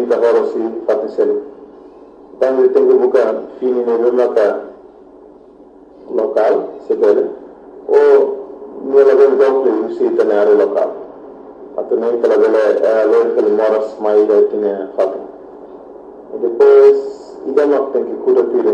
Tahoro si Fatisel. Tanto tengo buka fini ne bemaka local sebele o nela ben dokle usi tanare local. Atau nem pela bele local moras mai da tine fatu. E depois idama tem que cura